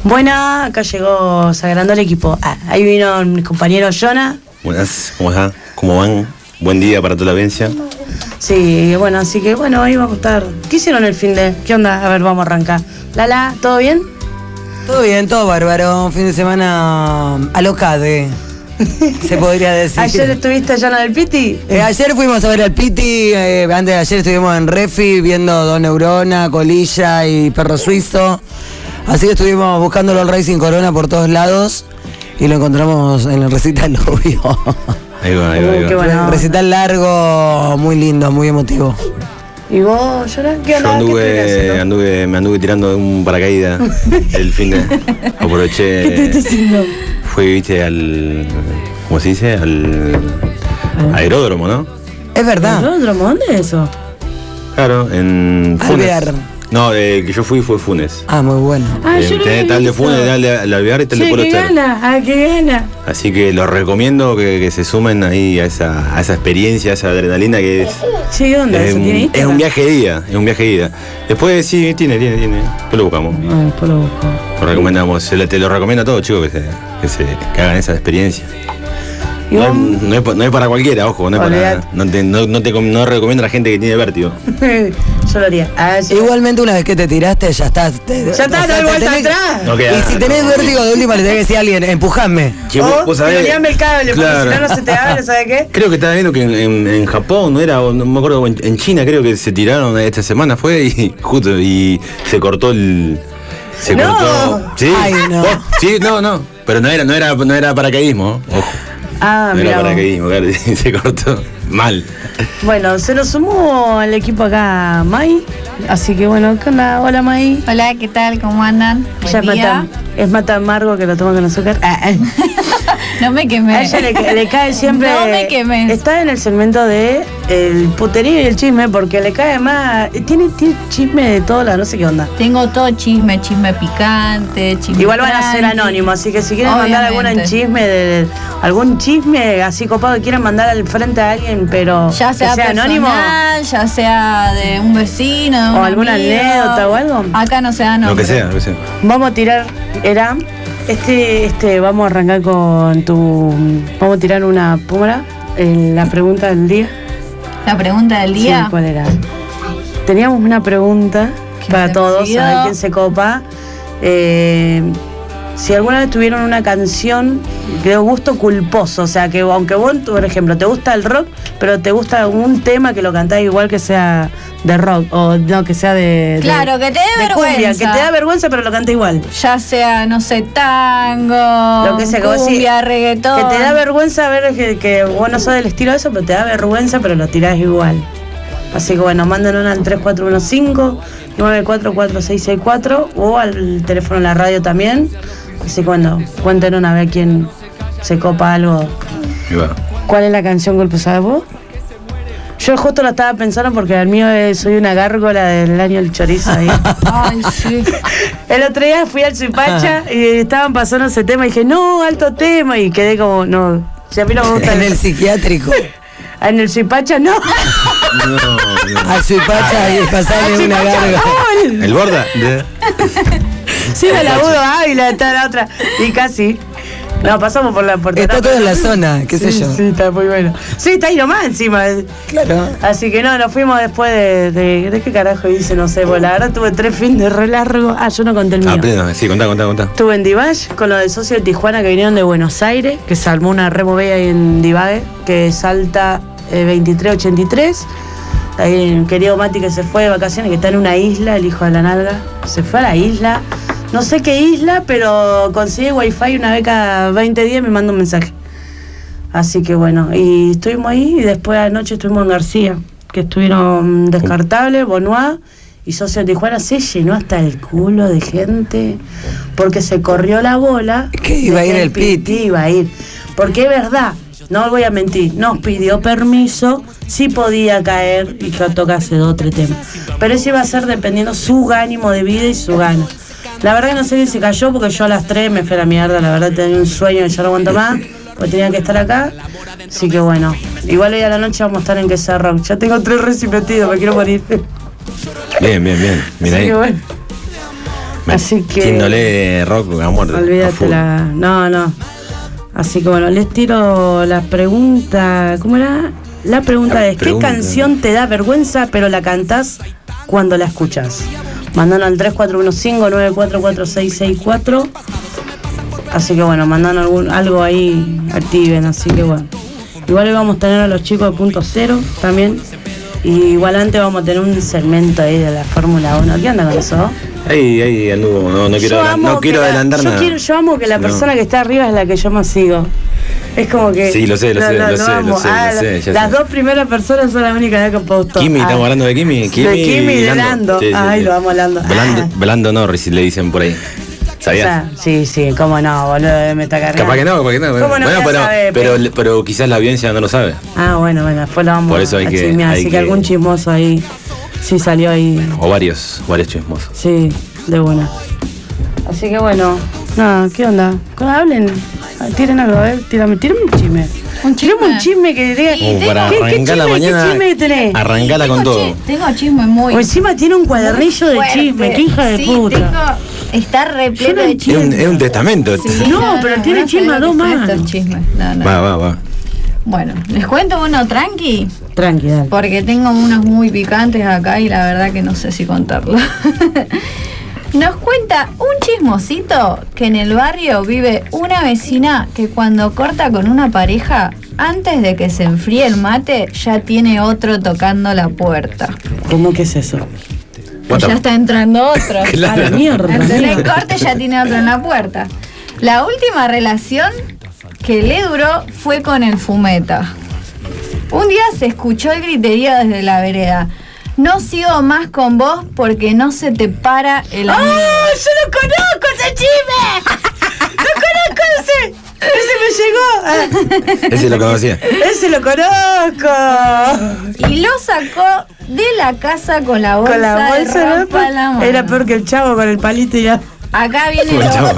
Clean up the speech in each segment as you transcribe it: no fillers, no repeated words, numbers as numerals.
Buena, acá llegó, se agrandó el equipo. Ahí vino mi compañero Jonah. Buenas, ¿cómo están? ¿Cómo van? Buen día para toda la audiencia. Sí, bueno, así que bueno, ahí vamos a estar. ¿Qué hicieron el fin de? ¿Qué onda? A ver, vamos a arrancar. Lala, ¿todo bien? Todo bien, todo bárbaro. Un fin de semana alocade, se podría decir. ¿Ayer estuviste allá en el Piti? Ayer fuimos a ver al Piti. Antes de ayer estuvimos en Refi viendo Don Neurona, Colilla y Perro Suizo. Así que estuvimos buscándolo al Racing Corona por todos lados y lo encontramos en el recital, obvio. Ahí va. Qué bueno. Un recital largo, muy lindo, muy emotivo. ¿Y vos, Jonah? ¿Qué onda? Me anduve tirando de un paracaídas el fin de. Aproveché. ¿Qué estuviste haciendo? Fui, viste, al. ¿Cómo se dice? Al aeródromo, ¿no? Es verdad. ¿Dónde es eso? Claro, en Funes. Alvear. No, que yo fui fue Funes. Ah, muy bueno. Yo lo Tenés había tal de visto. Funes, tal de Alvear y tal de Che, Pueblo qué Ester. gana, qué gana. Así que los recomiendo que se sumen ahí a esa experiencia, a esa adrenalina que es. Che, ¿qué onda? ¿Eso tiene Es Instagram? un viaje de ida, Después sí, tiene. Después lo buscamos. Después lo busco. Lo recomendamos, te lo recomiendo a todos, chicos, que hagan esa experiencia. ¿Y No vos? es para cualquiera, ojo, no es para. No recomiendo a la gente que tiene vértigo. Yo lo haría. Sí. Igualmente una vez que te tiraste, ya está. Ya está, no hay vuelta atrás. No queda- Y si tenés no. vértigo de última, le tenés que decir a alguien, empujame. Che, O vos sabés- piloneame el cable, Claro. porque si no se te abre, ¿sabes qué? Creo que estaba viendo que en Japón, no era, o no me acuerdo, en China creo que se tiraron esta semana, fue y justo, y se cortó el. Se No. cortó. Sí. Ay, no. Sí, no. Pero no era paracaidismo, ojo. Ah, No era mira. paracaidismo, claro, se cortó. Mal. Bueno, se nos sumó al equipo acá Mai. Así que bueno, ¿qué onda? Hola Mai. Hola, ¿qué tal? ¿Cómo andan? Ella Buen día. es mata amargo que lo toma con azúcar. No me quemé. A ella le cae siempre. No me quemes. Está en el segmento de el puterío y el chisme porque le cae más. Tiene chisme de todo, no sé qué onda. Tengo todo chisme picante, chisme Igual van a ser tranqui. anónimos, así que si quieren mandar algún chisme así copado que quieran mandar al frente a alguien, pero Ya sea, que sea anónimo personal, ya sea de un vecino, de un o alguna amigo. anécdota o algo. Acá no se da Lo nombre. que sea. Vamos a tirar, vamos a arrancar con vamos a tirar una púmara, la pregunta del día. La pregunta del día. Sí, ¿cuál era? Teníamos una pregunta Que para se todos, olvidó. a ver quién se copa. Si alguna vez tuvieron una canción de gusto culposo, o sea, que aunque vos, por ejemplo, te gusta el rock, pero te gusta un tema que lo cantás igual que sea de rock, o no, que sea de Claro, que te dé de cumbia, vergüenza. que te da vergüenza, pero lo canta igual. Ya sea, no sé, tango, Lo que sea, que vos cumbia, sí, reggaetón. que te da vergüenza ver que vos no sos del estilo de eso, pero te da vergüenza, pero lo tirás igual. Así que bueno, manden una al 3415-944664 o al teléfono de la radio también. Así que bueno, cuenten una vez quién se copa algo. Y va. ¿Cuál es la canción culposa de vos? Yo justo lo estaba pensando porque el mío es Soy una gárgola del año del chorizo ahí. Ay, sí. El otro día fui al Suipacha y estaban pasando ese tema y dije, no, alto tema, y quedé como, no, si a mí no me gusta En el psiquiátrico. En el Suipacha no. No. Al Suipacha y pasarle una garga. ¿El borda? Sí, el agudo Ávila, está la otra. Y casi. No, pasamos por la puerta. Está todo en la zona, qué sé yo. Sí, está muy bueno. Sí, está ahí nomás encima. Claro. Así que no, nos fuimos después ¿de qué carajo hice? No sé, pues la verdad tuve 3 fines de re largo. Yo no conté el mío. Pleno, sí, contá. Estuve en Divash con los de Socio de Tijuana que vinieron de Buenos Aires, que se armó una removida ahí en Divague, que salta 2383. Ahí el querido Mati que se fue de vacaciones, que está en una isla, el hijo de la nalga. Se fue a la isla. No sé qué isla, pero consigue wifi una vez cada 20 días y me manda un mensaje. Así que bueno, y estuvimos ahí y después anoche estuvimos en García, que estuvieron Descartable, Bonois y Socio de Tijuana. Se llenó hasta el culo de gente porque se corrió la bola. Que iba a de ir que el Piti. Iba a ir. Porque es verdad, no voy a mentir, nos pidió permiso, sí podía caer y que tocase 2 o 3 temas. Pero eso iba a ser dependiendo su ánimo de vida y su gana. La verdad que no sé si se cayó porque yo a las 3 me fui a la mierda, la verdad tenía un sueño y ya no aguanto más, porque tenía que estar acá. Así que bueno, igual hoy a la noche vamos a estar en Que Sea Rock. Ya tengo 3 recién metidos, me quiero morir. Bien. Mira Así ahí. que bueno. Así que. Metiéndole rock a muerte. Olvídate No. Así que bueno, les tiro la pregunta. ¿Cómo era? La pregunta es: ¿qué canción te da vergüenza pero la cantás cuando la escuchas? Mandanos al 3415-944664. Así que bueno, mandanos algo ahí, activen. Así que bueno. Igual hoy vamos a tener a los chicos de Punto Cero también. Y igual antes vamos a tener un segmento ahí de la Fórmula 1. ¿Qué onda con eso? Ahí anduvo, no quiero adelantar nada. Yo amo que la persona que está arriba es la que yo más sigo. Es como que. Sí, lo sé. Las dos primeras personas son las únicas que postó. Kimi, estamos hablando de Kimi. De Kimi y de Lando. Sí. Lo vamos hablando. Blando Norris, le dicen por ahí. ¿Sabías? O sea, sí, cómo no, boludo, me está cargando. Capaz que no. ¿Cómo no pero quizás la audiencia no lo sabe. Bueno, después lo vamos por eso hay a que, chismear. Así que algún chismoso ahí sí salió ahí. O varios chismosos. Sí, de buena. Así que bueno, nada, ¿qué onda? Hablen, tiren algo, a ver, tírame un chisme. Un chisme que diga. Para arrancar la mañana. ¿Qué chisme tenés? Arrancala con todo. Tengo chisme muy. O encima tiene un cuadernillo de chisme, qué hija de puta. Está repleto de chisme. Es un testamento. Sí, no, pero tiene chisme a dos manos. Va. Bueno, les cuento uno tranqui. Tranqui, dale. Porque tengo unos muy picantes acá y la verdad que no sé si contarlo. Nos cuenta un chismosito que en el barrio vive una vecina que cuando corta con una pareja, antes de que se enfríe el mate, ya tiene otro tocando la puerta. ¿Cómo que es eso? Que ya está entrando otro. Claro. A la mierda. Antes del corte ya tiene otro en la puerta. La última relación que le duró fue con el fumeta. Un día se escuchó el griterío desde la vereda. No sigo más con vos porque no se te para el amigo. ¡Oh! ¡Yo lo conozco ese chisme! ¡Lo conozco ese! ¡Ese me llegó! Ese lo conocía. ¡Ese lo conozco! Y lo sacó de la casa con la bolsa, de ropa en la mano. Era peor que el chavo con el palito y ya. Acá viene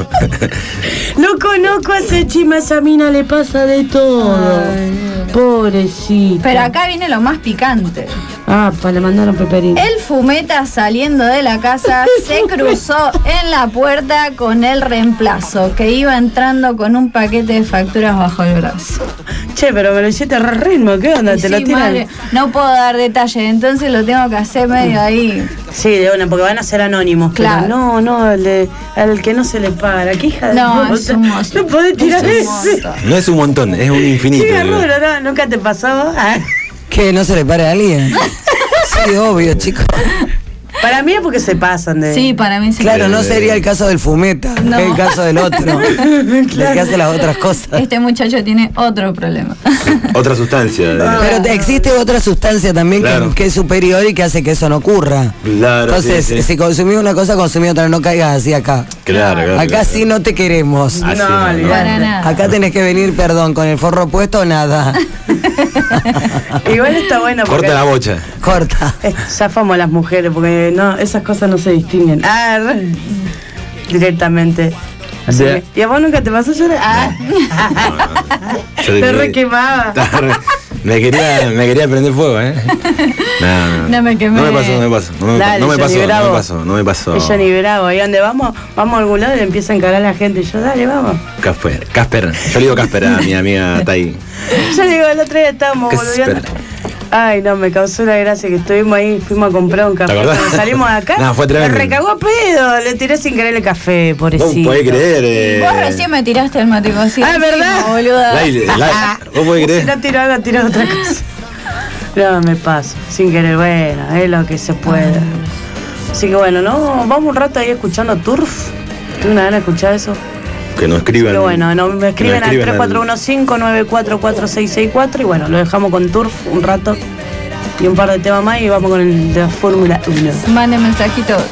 Lo conozco a ese chisme, a esa mina le pasa de todo. Pobrecita. Pero acá viene lo más picante. Le mandaron peperín. El fumeta saliendo de la casa se cruzó en la puerta con el reemplazo, que iba entrando con un paquete de facturas bajo el brazo. Che, pero me lo hiciste a ritmo, ¿qué onda? ¿Te lo tiran? Madre, no puedo dar detalles, entonces lo tengo que hacer medio ahí. Sí, de una, porque van a ser anónimos. Claro. Pero no, al que no se le para. ¿Qué hija de No, es un monstruo. No podés tirar ese. No es un montón, es un infinito. Qué raro, ¿no? ¿Nunca te pasó? ¿Que no se le pare a alguien? Sí, obvio, chicos. Para mí es porque se pasan de... Sí, para mí sí. Claro, no sería el caso del fumeta, No. es el caso del otro. El que hace las otras cosas. Este muchacho tiene otro problema. Otra sustancia. Pero existe otra sustancia también Claro. que es superior y que hace que eso no ocurra. Claro, Entonces, sí. si consumís una cosa, consumís otra, no caigas así acá. Claro. Acá sí no te queremos. Así No, olvidate. Para nada. Acá tenés que venir, perdón, con el forro puesto o nada. Igual está bueno porque... Corta la bocha. Corta. Zafamos a las mujeres porque no, esas cosas no se distinguen. Directamente. Así De- que, ¿y a vos nunca te pasó llorar? Te re quemaba. Me quería prender fuego, No me quemé. No me pasó. Dale, No me pasó. Es Johnny Bravo. ¿Y dónde vamos? Vamos a algún lado y le empieza a encarar a la gente. Y yo, dale, vamos. Casper. Yo le digo Casper a mi amiga Tai. Yo le digo, el otro día estábamos Casper. volviendo. Ay, no, me causó una gracia que estuvimos ahí, fuimos a comprar un café. ¿Te acordás? Cuando salimos de acá, No, fue tremendo. me recagó a pedo, le tiré sin querer el café, Vos pobrecito. podés creer. Vos recién me tiraste el maticocito. ¿verdad? Boluda. Vos podés creer. Si no tiro algo, tiro otra cosa. No, me paso, sin querer, bueno, es lo que se puede. Así que bueno, no, vamos un rato ahí escuchando Turf. Tengo una gana de escuchar eso. Que nos escriban. Pero bueno, me escriben al al 3415-944664 y bueno, lo dejamos con Turf un rato y un par de temas más y vamos con el de la Fórmula 1. Mande mensajito.